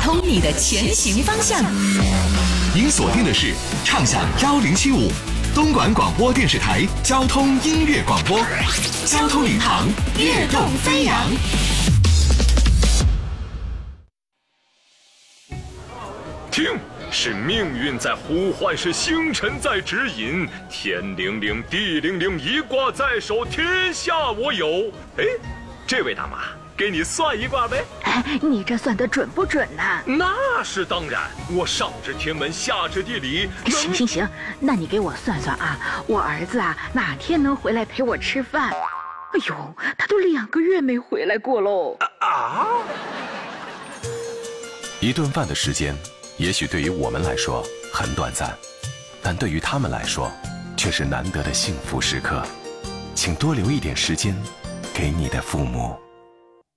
通你的前行方向。 您锁定的是畅享1075东莞广播电视台交通音乐广播，交通领航，跃动飞扬。 听，是命运在呼唤，是星辰在指引，天灵灵，地灵灵，一卦在手，天下我有。哎，这位大妈，给你算一卦呗。 哎，你这算得准不准呢？ 那是当然，我上知天文，下知地理。 行，那你给我算算啊，我儿子啊哪天能回来陪我吃饭？哎呦，他都2个月没回来过喽。 一顿饭的时间，也许对于我们来说很短暂，但对于他们来说，却是难得的幸福时刻。请多留一点时间给你的父母。